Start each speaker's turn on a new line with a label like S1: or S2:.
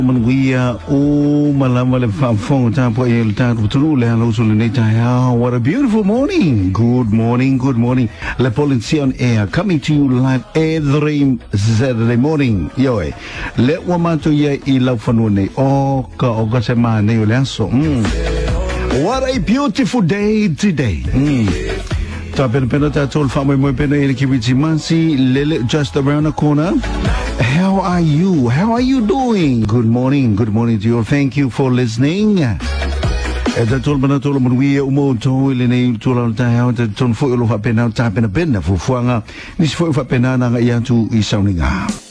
S1: มันวิยาโอ้มาละมาเลยฟังฟงจ้าพอเอลจ้าทุลุเลยเราสุดในใจwhat a beautiful morning good morning good morning Le Policy on air coming to you live every Saturday morning ย่อยและว่ามาตัวใหญ่อีเราฟันวันนี้ก็จะมาในอยู่แล้วส่ง what a beautiful day today จะเป็นจะโจลฟังไม่เป็นเอลิคิวิจิมันซีเลเล just around the corner How are you? How are you doing? Good morning to you. Thank you for listening. จะจนมันจนมันวิ่งอุโมงค์โจยเลยจนเราใจเขาจะจนฟุ้งเราฝันเป็นเราใจเป็นเป็นนะฟุ้งฟังอ่ะนี่ฟุ้งฝันเป็นนางอย่างจูอีสาวนี่งา